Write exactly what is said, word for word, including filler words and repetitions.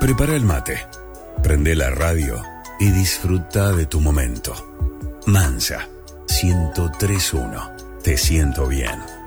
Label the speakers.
Speaker 1: Prepara el mate, prende la radio y disfruta de tu momento. Mansa, ciento tres punto uno. Te siento bien.